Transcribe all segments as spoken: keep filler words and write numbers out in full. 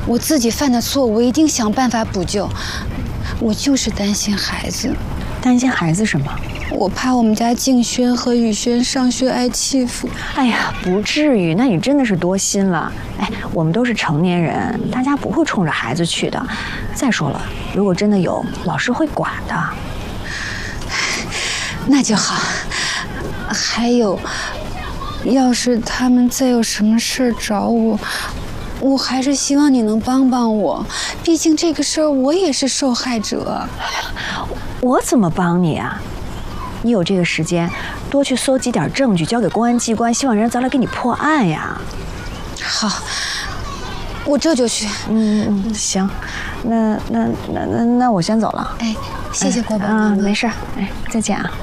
我自己犯的错，我一定想办法补救。我就是担心孩子。 担心孩子什么？ 我怕我们家静轩和宇轩上学挨欺负。 哎呀，不至于，那你真的是多心了。哎，我们都是成年人，大家不会冲着孩子去的。再说了，如果真的有，老师会管的。 那就好。还有，要是他们再有什么事儿找我，我还是希望你能帮帮我。毕竟这个事儿我也是受害者。 我怎么帮你啊？你有这个时间，多去搜集点证据，交给公安机关，希望人早点给你破案呀。 好，我这就去。 嗯嗯，行，那那那那那我先走了。 哎，谢谢郭宝妈妈。 嗯，没事。哎，再见啊。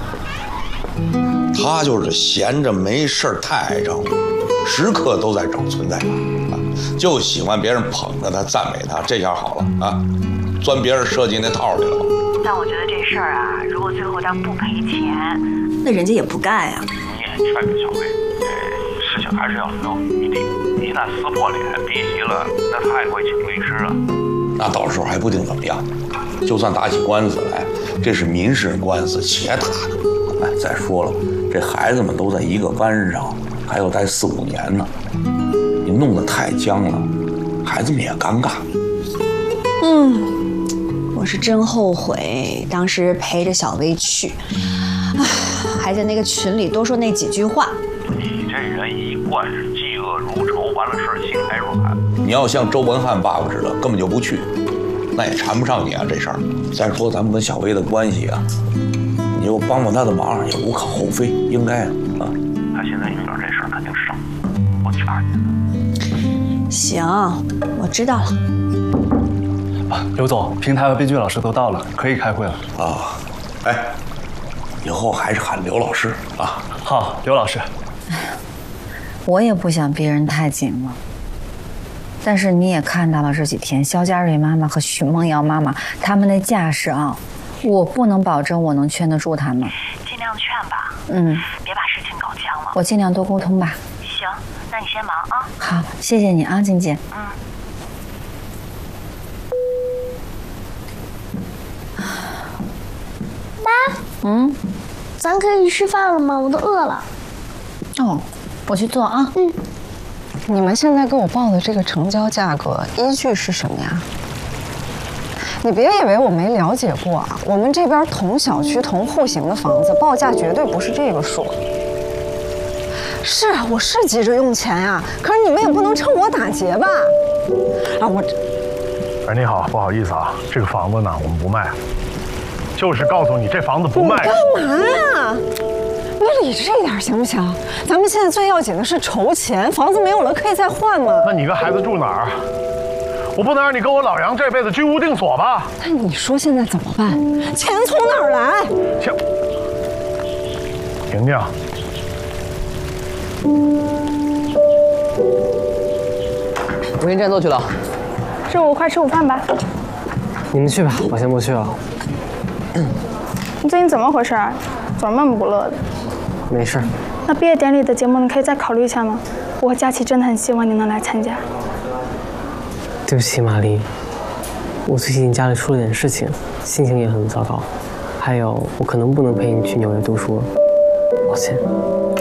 他就是闲着没事太爱整，时刻都在找存在感啊，就喜欢别人捧着他、赞美他，这下好了啊，钻别人设计那套里了。 但我觉得这事儿啊，如果最后他不赔钱， 那人家也不干呀。 你也劝劝小薇，这事情还是要留余地。一旦撕破脸、逼急了，那他也会请律师啊。 那到时候还不定怎么样，就算打起官司来，这是民事官司，且打的。哎，再说了，这孩子们都在一个班上，还要待四五年呢，你弄得太僵了，孩子们也尴尬。 嗯。我是真后悔当时陪着小薇去，啊，还在那个群里多说那几句话。 你这人一贯是嫉恶如仇，完了事儿心太软。 你要像周文翰爸爸似的，根本就不去，那也缠不上你啊这事儿。再说咱们跟小薇的关系啊，你就帮帮她的忙也无可厚非，应该啊。 他现在女儿这事儿肯定上，我劝你。 行，我知道了。 啊，刘总，平台和编剧老师都到了，可以开会了。 啊，哎，以后还是喊刘老师啊。 好，刘老师。 我也不想逼人太紧了，但是你也看到了这几天肖佳瑞妈妈和许梦瑶妈妈他们的架势啊，我不能保证我能劝得住他们。 尽量劝吧。 嗯， 别把事情搞僵了。 我尽量多沟通吧。 行，那你先忙啊。 好，谢谢你啊，静姐。 嗯。 妈， 嗯， 咱可以吃饭了吗？我都饿了。 哦，我去做啊。 嗯。 你们现在给我报的这个成交价格依据是什么呀？你别以为我没了解过啊，我们这边同小区同户型的房子报价绝对不是这个数。是啊，我是急着用钱呀，可是你们也不能趁我打劫吧？啊，我。 哎，你好，不好意思啊，这个房子呢我们不卖。就是告诉你，这房子不卖。 你干嘛呀？你理智一点行不行？咱们现在最要紧的是筹钱，房子没有了可以再换嘛。 那你跟孩子住哪儿？我不能让你跟我老杨这辈子居无定所吧？ 那你说现在怎么办？钱从哪儿来？ 钱，婷婷， 我给你占座去了。 师傅，快吃午饭吧。 你们去吧，我先不去了。 你最近怎么回事啊？总是闷不乐的。 没事。 那毕业典礼的节目你可以再考虑一下吗？我和佳琪真的很希望你能来参加。 对不起，玛丽，我最近家里出了点事情，心情也很糟糕。还有，我可能不能陪你去纽约读书了，抱歉。